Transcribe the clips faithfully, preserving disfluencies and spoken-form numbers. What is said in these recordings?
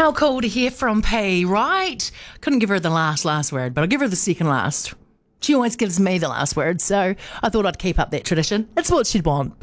How cool to hear from P, right? Couldn't give her the last, last word, but I'll give her the second last. She always gives me the last word, so I thought I'd keep up that tradition. It's what she'd want.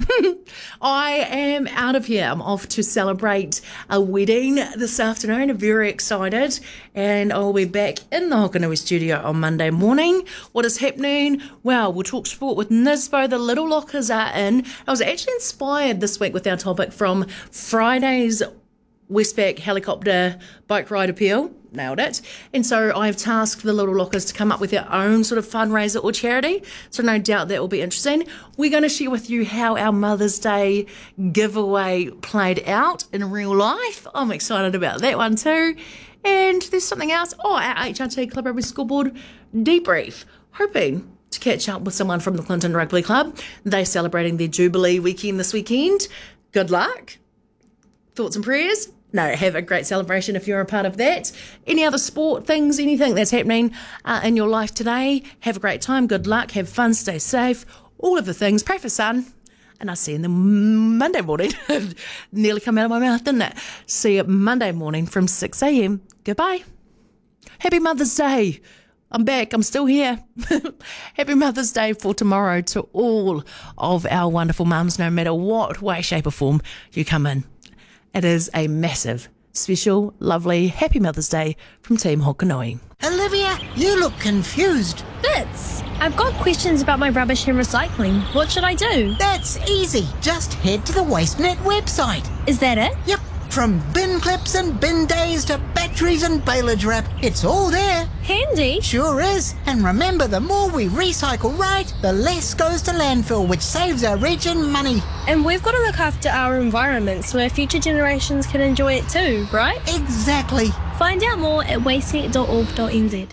I am out of here. I'm off to celebrate a wedding this afternoon. I'm very excited, and I'll be back in the Hokanui studio on Monday morning. What is happening? Well, we'll talk sport with Nisbo. The Little Lockers are in. I was actually inspired this week with our topic from Friday's Westpac helicopter bike ride appeal. Nailed it. And so I've tasked the Little Lockers to come up with their own sort of fundraiser or charity. So no doubt that will be interesting. We're going to share with you how our Mother's Day giveaway played out in real life. I'm excited about that one too. And there's something else. Oh, our H R T Club Rugby Scoreboard debrief. Hoping to catch up with someone from the Clinton Rugby Club. They're celebrating their Jubilee weekend this weekend. Good luck. Thoughts and prayers? No, have a great celebration if you're a part of that. Any other sport things, anything that's happening uh, in your life today, have a great time, good luck, have fun, stay safe, all of the things. Pray for sun, and I'll see you in the Monday morning. Nearly come out of my mouth, didn't it? See you Monday morning from six a.m. Goodbye. Happy Mother's Day. I'm back. I'm still here. Happy Mother's Day for tomorrow to all of our wonderful mums, no matter what way, shape or form you come in. It is a massive, special, lovely, happy Mother's Day from Team Hokanui. Olivia, you look confused. Bits, I've got questions about my rubbish and recycling. What should I do? That's easy. Just head to the WasteNet website. Is that it? Yep. From bin clips and bin days to batteries and bailage wrap, it's all there. Handy. Sure is. And remember, the more we recycle right, the less goes to landfill, which saves our region money. And we've got to look after our environment so our future generations can enjoy it too, right? Exactly. Find out more at wastenet dot org dot n z.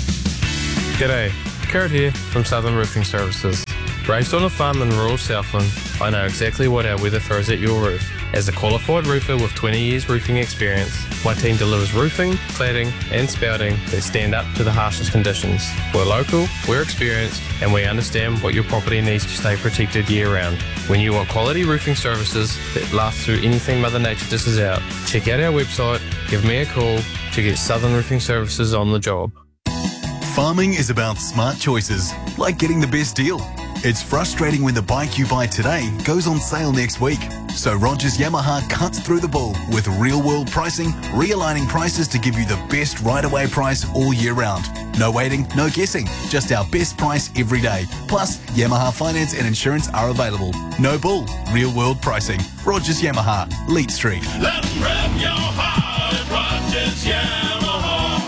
G'day, Kurt here from Southern Roofing Services. Raised on a farm in rural Southland, I know exactly what our weather throws at your roof. As a qualified roofer with twenty years roofing experience, my team delivers roofing, cladding and spouting that stand up to the harshest conditions. We're local, we're experienced, and we understand what your property needs to stay protected year round. When you want quality roofing services that last through anything Mother Nature dishes out, check out our website, give me a call to get Southern Roofing Services on the job. Farming is about smart choices, like getting the best deal. It's frustrating when the bike you buy today goes on sale next week. So Rogers Yamaha cuts through the bull with real-world pricing, realigning prices to give you the best right-away price all year round. No waiting, no guessing, just our best price every day. Plus, Yamaha finance and insurance are available. No bull, real-world pricing. Rogers Yamaha, Leet Street. Let 'em rev your heart at Rogers Yamaha.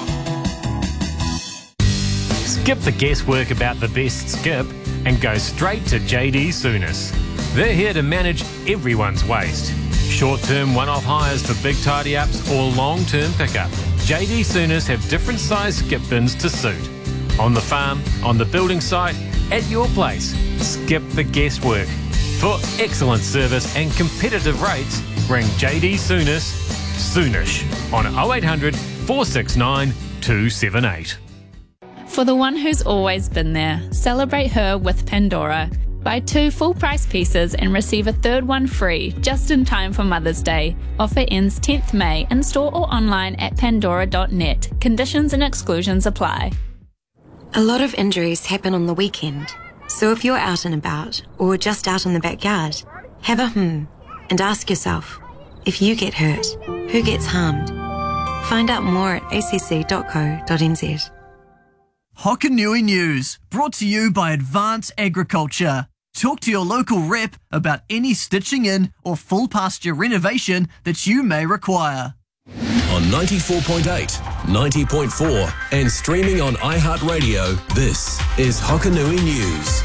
Skip the guesswork about the best skip and go straight to J D Souness. They're here to manage everyone's waste. Short-term one-off hires for big tidy-ups or long-term pickup. J D Souness have different size skip bins to suit. On the farm, on the building site, at your place. Skip the guesswork. For excellent service and competitive rates, ring J D Souness Soonish on oh eight hundred, four six nine, two seven eight. For the one who's always been there, celebrate her with Pandora. Buy two full-price pieces and receive a third one free, just in time for Mother's Day. Offer ends tenth May, in-store or online at pandora dot net. Conditions and exclusions apply. A lot of injuries happen on the weekend. So if you're out and about, or just out in the backyard, have a hmm, and ask yourself, if you get hurt, who gets harmed? Find out more at a c c dot co dot n z. Hokanui News, brought to you by Advance Agriculture. Talk to your local rep about any stitching in or full pasture renovation that you may require. On ninety-four point eight, ninety point four and streaming on iHeartRadio, this is Hokanui News.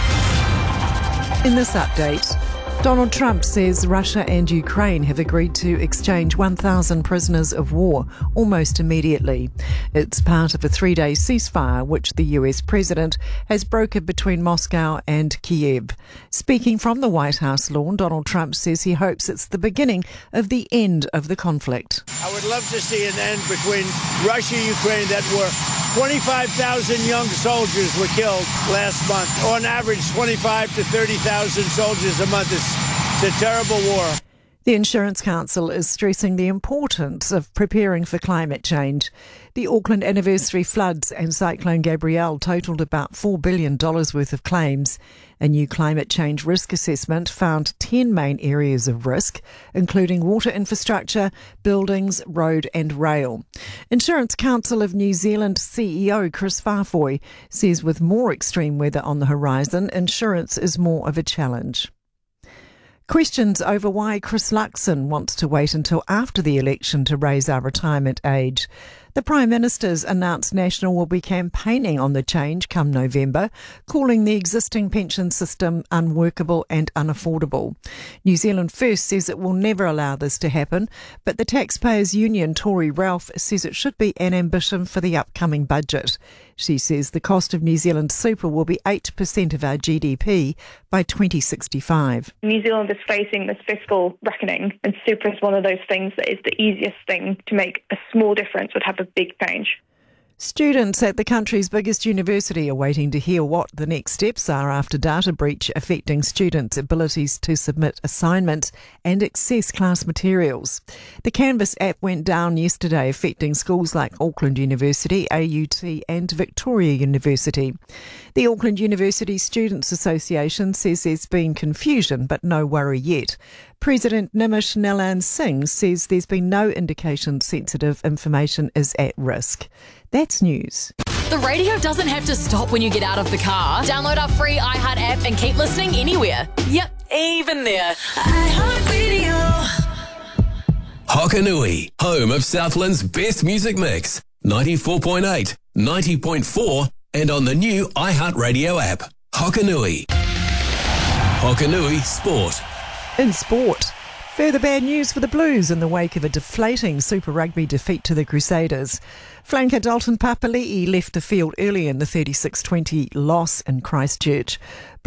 In this update, Donald Trump says Russia and Ukraine have agreed to exchange one thousand prisoners of war almost immediately. It's part of a three-day ceasefire which the U S president has brokered between Moscow and Kiev. Speaking from the White House lawn, Donald Trump says he hopes it's the beginning of the end of the conflict. I would love to see an end between Russia and Ukraine. That were twenty-five thousand young soldiers were killed last month. On average, twenty-five to thirty thousand soldiers a month. It's, it's a terrible war. The Insurance Council is stressing the importance of preparing for climate change. The Auckland anniversary floods and Cyclone Gabrielle totalled about four billion dollars worth of claims. A new climate change risk assessment found ten main areas of risk, including water infrastructure, buildings, road and rail. Insurance Council of New Zealand C E O Chris Farfoy says with more extreme weather on the horizon, insurance is more of a challenge. Questions over why Chris Luxon wants to wait until after the election to raise our retirement age. The Prime Minister's announced National will be campaigning on the change come November, calling the existing pension system unworkable and unaffordable. New Zealand First says it will never allow this to happen, but the Taxpayers Union Tory Ralph says it should be an ambition for the upcoming budget. She says the cost of New Zealand super will be eight percent of our G D P by twenty sixty-five. New Zealand is facing this fiscal reckoning, and super is one of those things that is the easiest thing to make a small difference would have a big change. Students at the country's biggest university are waiting to hear what the next steps are after data breach affecting students' abilities to submit assignments and access class materials. The Canvas app went down yesterday, affecting schools like Auckland University, A U T and Victoria University. The Auckland University Students Association says there's been confusion but no worry yet. President Nimish Nalan Singh says there's been no indication sensitive information is at risk. That's news. The radio doesn't have to stop when you get out of the car. Download our free iHeart app and keep listening anywhere. Yep, even there. iHeartRadio. Hokanui, home of Southland's best music mix. ninety-four point eight, ninety point four and on the new iHeartRadio app. Hokanui. Hokanui Sport. In sport, further bad news for the Blues in the wake of a deflating Super Rugby defeat to the Crusaders. Flanker Dalton Papali'i left the field early in the thirty-six twenty loss in Christchurch.